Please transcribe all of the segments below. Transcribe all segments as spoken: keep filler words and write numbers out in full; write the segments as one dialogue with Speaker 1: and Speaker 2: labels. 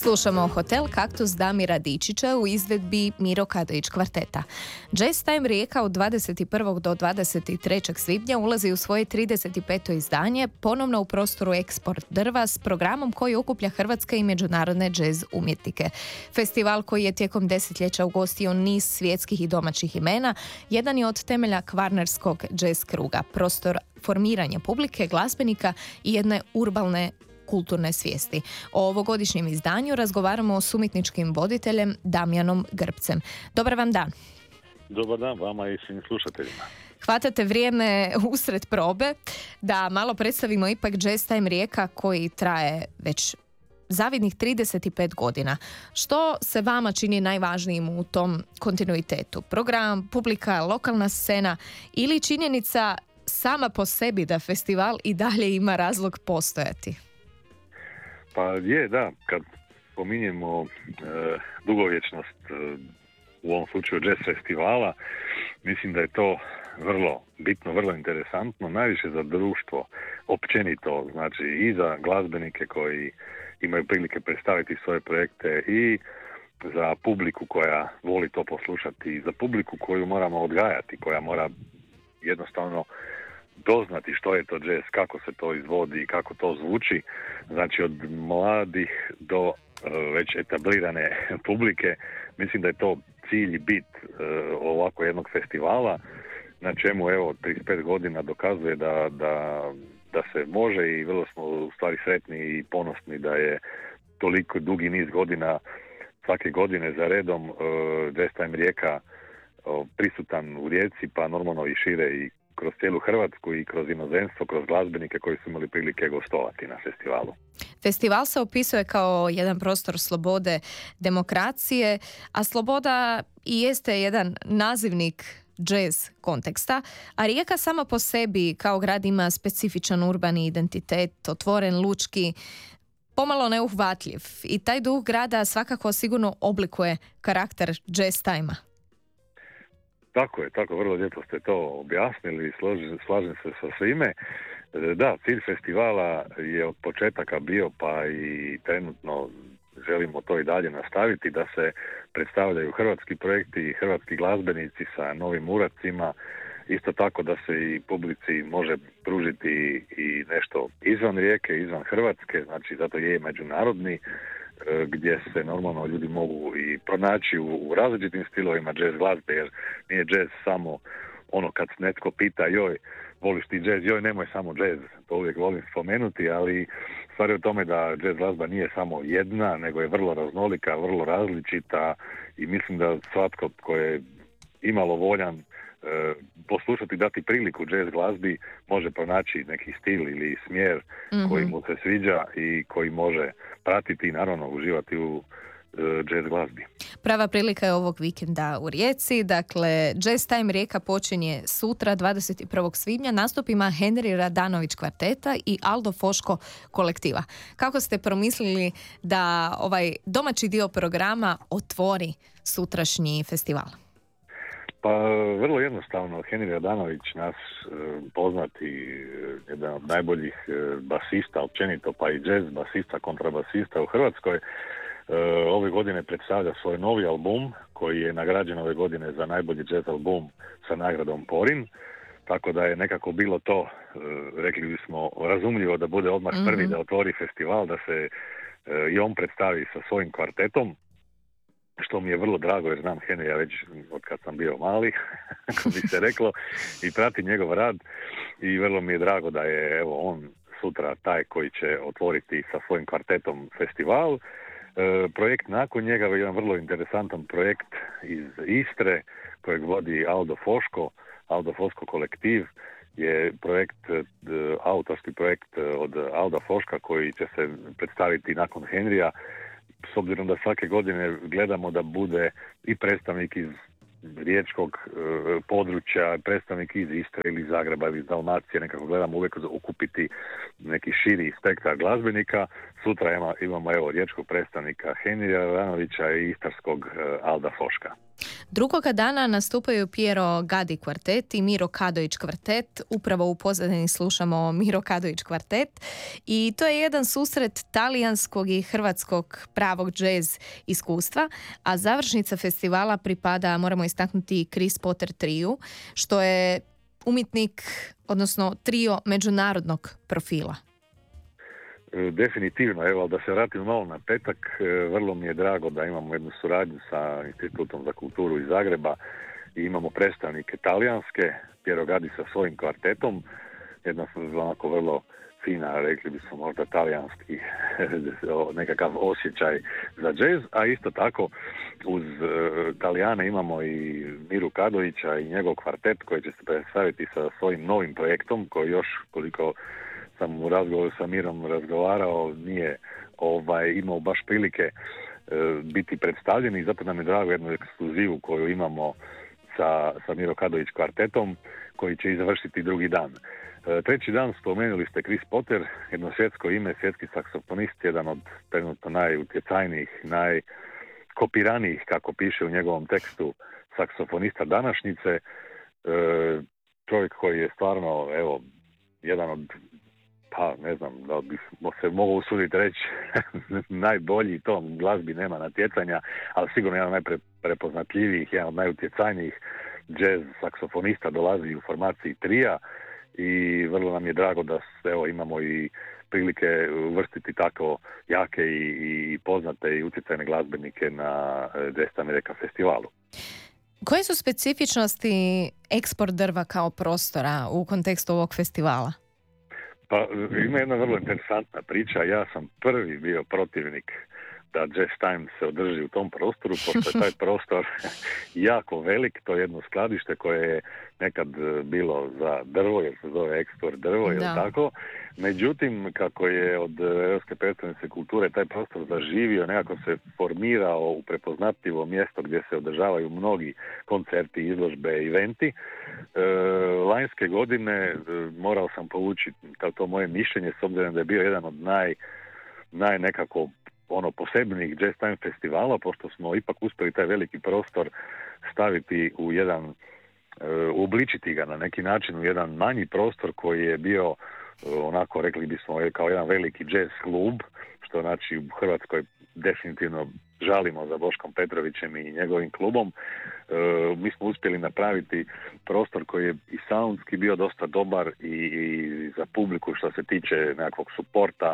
Speaker 1: Slušamo Hotel Kaktus Damira Dičića u izvedbi Miro Kadović kvarteta. Jazz Time Rijeka od dvadeset prvog do dvadeset trećeg svibnja ulazi u svoje trideset peto izdanje, ponovno u prostoru Eksport drva s programom koji okuplja hrvatske i međunarodne jazz umjetnike. Festival koji je tijekom desetljeća ugostio niz svjetskih i domaćih imena, jedan je od temelja kvarnerskog jazz kruga, prostor formiranja publike, glazbenika i jedne urbalne kulturne svijesti. O ovogodišnjem izdanju razgovaramo s umjetničkim voditeljem Damjanom Grbcem. Dobar vam dan.
Speaker 2: Dobar dan vama i svim slušateljima.
Speaker 1: Hvatate vrijeme usred probe da malo predstavimo ipak Jazz Time Rijeka koji traje već zavidnih trideset pet godina. Što se vama čini najvažnijim u tom kontinuitetu? Program, publika, lokalna scena ili činjenica sama po sebi da festival i dalje ima razlog postojati?
Speaker 2: Pa je, da, kad pominjemo e, dugovječnost e, u ovom slučaju jazz festivala, mislim da je to vrlo bitno, vrlo interesantno, najviše za društvo općenito, znači i za glazbenike koji imaju prilike predstaviti svoje projekte i za publiku koja voli to poslušati i za publiku koju moramo odgajati, koja mora jednostavno doznati što je to jazz, kako se to izvodi, kako to zvuči, znači od mladih do uh, već etablirane publike. Mislim da je to cilj i bit uh, ovako jednog festivala, na čemu evo trideset pet godina dokazuje da, da, da se može i vrlo smo u stvari sretni i ponosni da je toliko dugi niz godina svake godine za redom uh, Jazz Time Rijeka uh, prisutan u Rijeci, pa normalno i šire i kroz cijelu Hrvatsku i kroz inozemstvo, kroz glazbenike koji su imali prilike gostovati na festivalu.
Speaker 1: Festival se opisuje kao jedan prostor slobode, demokracije, a sloboda i jeste jedan nazivnik jazz konteksta, a Rijeka sama po sebi kao grad ima specifičan urbani identitet, otvoren, lučki, pomalo neuhvatljiv i taj duh grada svakako sigurno oblikuje karakter jazz time-a.
Speaker 2: Tako je, tako vrlo lijepo ste to objasnili i slažem se sa svime. Da, cilj festivala je od početaka bio, pa i trenutno želimo to i dalje nastaviti, da se predstavljaju hrvatski projekti i hrvatski glazbenici sa novim uradcima, isto tako da se i publici može pružiti i nešto izvan Rijeke, izvan Hrvatske, znači zato je međunarodni, gdje se normalno ljudi mogu i pronaći u, u različitim stilovima jazz glazbe, jer nije jazz samo ono kad netko pita joj, voliš ti jazz, joj, nemoj samo jazz, to uvijek volim spomenuti, ali stvar je u tome da jazz glazba nije samo jedna, nego je vrlo raznolika, vrlo različita i mislim da svatko tko je imalo voljan e, poslušati, dati priliku jazz glazbi, može pronaći neki stil ili smjer mm-hmm. koji mu se sviđa i koji može pratiti i naravno uživati u e, jazz glazbi.
Speaker 1: Prava prilika je ovog vikenda u Rijeci, dakle Jazz Time Rijeka počinje sutra dvadeset prvog svibnja nastupima Henry Radanović kvarteta i Aldo Foško kolektiva. Kako ste promislili da ovaj domaći dio programa otvori sutrašnji festival?
Speaker 2: Pa vrlo jednostavno, Henry Radanović, nas e, poznati, e, jedan od najboljih e, basista općenito, pa i jazz basista, kontrabasista u Hrvatskoj, e, ove godine predstavlja svoj novi album koji je nagrađen ove godine za najbolji jazz album sa nagradom Porin, tako da je nekako bilo to, e, rekli bismo, razumljivo da bude odmah mm-hmm. prvi da otvori festival, da se e, i on predstavi sa svojim kvartetom, što mi je vrlo drago jer znam Henrya već od kad sam bio mali, kako bi se reklo, i pratim njegov rad i vrlo mi je drago da je evo on sutra taj koji će otvoriti sa svojim kvartetom festival. E, projekt nakon njega je jedan vrlo interesantan projekt iz Istre kojeg vodi Aldo Foško, Aldo Foško kolektiv je projekt, e, autorski projekt od Alda Foška koji će se predstaviti nakon Henrya. S obzirom da svake godine gledamo da bude i predstavnik iz riječkog e, područja, predstavnik iz Istre ili Zagreba ili Dalmacije, nekako gledamo uvijek okupiti neki širi spektar glazbenika. Sutra ima, imamo evo riječkog predstavnika Henrya Radanovića i istarskog e, Alda Foška.
Speaker 1: Drugoga dana nastupaju Piero Gadi kvartet i Miro Kadović kvartet. Upravo u pozadini slušamo Miro Kadović kvartet i to je jedan susret talijanskog i hrvatskog pravog džez iskustva, a završnica festivala pripada, moramo istaknuti, Chris Potter triju, što je umjetnik, odnosno trio međunarodnog profila.
Speaker 2: Definitivno, evo, da se vratim malo na petak, vrlo mi je drago da imamo jednu suradnju sa Institutom za kulturu iz Zagreba i imamo predstavnike talijanske, Piero Gadi sa svojim kvartetom, jedna onako vrlo fina, rekli bismo možda talijanski nekakav osjećaj za džez, a isto tako uz uh, Talijane imamo i Miru Kadovića i njegov kvartet koji će se predstaviti sa svojim novim projektom koji još, koliko sam u razgovoru sa Mirom razgovarao, nije ovaj, imao baš prilike e, biti predstavljen i zato nam je drago jednu ekskluzivu koju imamo sa, sa Miro Kadović kvartetom koji će završiti drugi dan. E, treći dan spomenuli ste Chris Potter, jedno svjetsko ime, svjetski saksofonist, jedan od trenutno najutjecajnijih, najkopiranijih, kako piše u njegovom tekstu, saksofonista današnjice. E, čovjek koji je stvarno, evo, jedan od, pa ne znam da bih se mogao usuditi reći najbolji, to glazbi nema natjecanja, ali sigurno jedan od najprepoznatljivijih, jedan od najutjecajnijih jazz saksofonista, dolazi u formaciji trija i vrlo nam je drago da evo, imamo i prilike uvrstiti tako jake i, i poznate i utjecajne glazbenike na Jazz America festivalu.
Speaker 1: Koje su specifičnosti eksport drva kao prostora u kontekstu ovog festivala?
Speaker 2: Pa ima jedna vrlo interesantna priča. Ja sam prvi bio protivnik da Jazz Time se održi u tom prostoru, pošto je taj prostor jako velik. To je jedno skladište koje je nekad bilo za drvo, jer se zove eksport drvo, je tako? Međutim, kako je od Europske predstavnice kulture taj prostor zaživio, nekako se formirao u prepoznatljivo mjesto gdje se održavaju mnogi koncerti, izložbe, eventi. E, lanjske godine e, morao sam povući to, to moje mišljenje, s obzirom da je bio jedan od naj, naj nekako ono posebnih Jazz Time festivala, pošto smo ipak uspjeli taj veliki prostor staviti u jedan, e, uobličiti ga na neki način u jedan manji prostor koji je bio onako, rekli bismo, kao jedan veliki jazz klub, što znači u Hrvatskoj definitivno žalimo za Boškom Petrovićem i njegovim klubom. E, mi smo uspjeli napraviti prostor koji je i soundski bio dosta dobar i, i za publiku što se tiče nekakvog suporta,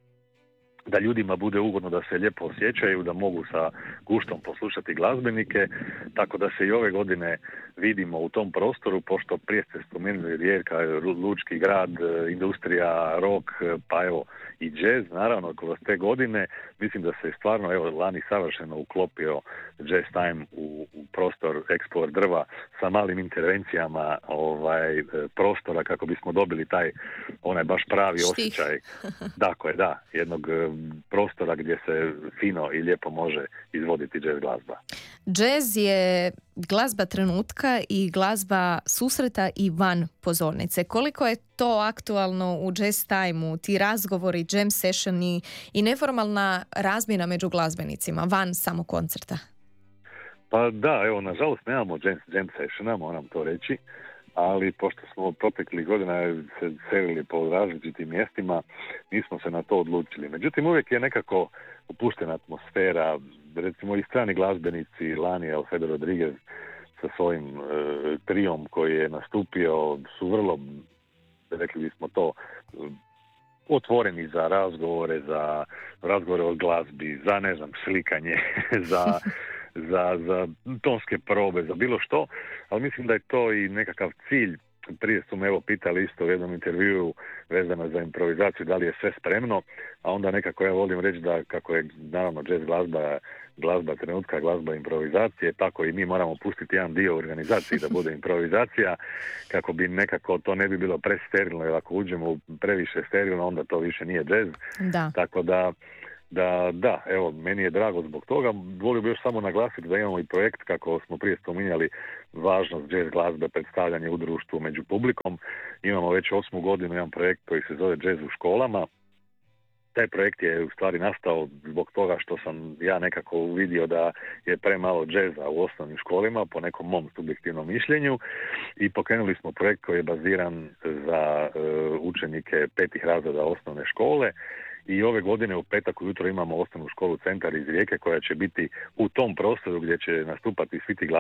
Speaker 2: da ljudima bude ugodno, da se lijepo osjećaju, da mogu sa guštom poslušati glazbenike, tako da se i ove godine vidimo u tom prostoru, pošto prije ste spomenuli Rijeka, lučki grad, industrija, rock, pa evo i jazz, naravno kroz te godine, mislim da se stvarno evo lani savršeno uklopio Jazz Time u, u prostor eksport drva sa malim intervencijama ovaj prostora kako bismo dobili taj onaj baš pravi
Speaker 1: Štih.
Speaker 2: osjećaj. Dakle, da, jednog prostora gdje se fino i lijepo može izvoditi jazz glazba.
Speaker 1: Jazz je glazba trenutka i glazba susreta i van pozornice. Koliko je to aktualno u Jazz Time-u, ti razgovori, jam sessioni i neformalna razmjena među glazbenicima van samo koncerta?
Speaker 2: Pa da, evo, nažalost nemamo jam, jam sessiona, moram to reći, ali pošto smo proteklih godina se selili po različitim mjestima, nismo se na to odlučili. Međutim, uvijek je nekako opuštena atmosfera, recimo i strani glazbenici, lani Alfredo Rodriguez sa svojim e, trijom koji je nastupio, su vrlo, rekli bismo to, otvoreni za razgovore, za razgovore o glazbi, za, ne znam, slikanje, za... Za, za tonske probe, za bilo što, ali mislim da je to i nekakav cilj. Prije su me evo pitali isto u jednom intervjuu vezano za improvizaciju da li je sve spremno, a onda nekako ja volim reći da kako je naravno jazz glazba, glazba trenutka, glazba improvizacije, tako i mi moramo pustiti jedan dio organizaciji da bude improvizacija kako bi nekako to ne bi bilo presterilno, jer ako uđemo u previše sterilno onda to više nije jazz.
Speaker 1: Da.
Speaker 2: Tako da Da, da, evo, meni je drago zbog toga. Volio bih još samo naglasiti da imamo i projekt, kako smo prije spominjali, važnost jazz glazbe, predstavljanje u društvu među publikom. Imamo već osmu godinu jedan projekt koji se zove Jazz u školama, taj projekt je u stvari nastao zbog toga što sam ja nekako vidio da je premalo džeza u osnovnim školama, po nekom mom subjektivnom mišljenju, i pokrenuli smo projekt koji je baziran za uh, učenike petih razreda osnovne škole. I ove godine u petak ujutro imamo osnovnu školu Centar iz Rijeke koja će biti u tom prostoru gdje će nastupati svi ti